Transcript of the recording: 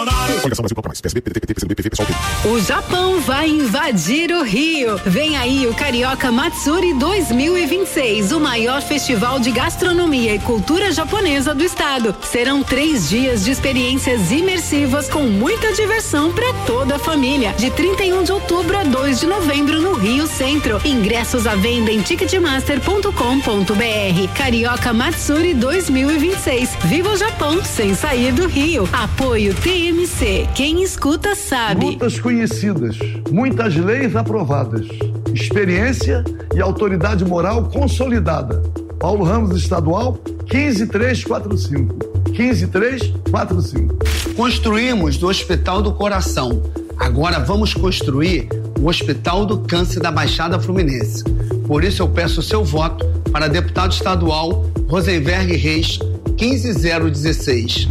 O Japão vai invadir o Rio. Vem aí o Carioca Matsuri 2026, o maior festival de gastronomia e cultura japonesa do estado. Serão 3 dias de experiências imersivas com muita diversão para toda a família. De 31 de outubro a 2 de novembro no Rio Centro. Ingressos à venda em ticketmaster.com.br. Carioca Matsuri 2026. Viva o Japão sem sair do Rio. Apoio TMC. Quem escuta sabe. Lutas conhecidas, muitas leis aprovadas, experiência e autoridade moral consolidada. Paulo Ramos Estadual 15345. 15345. Construímos do Hospital do Coração. Agora vamos construir o Hospital do Câncer da Baixada Fluminense. Por isso eu peço o seu voto para deputado estadual Rosenberg Reis 15016.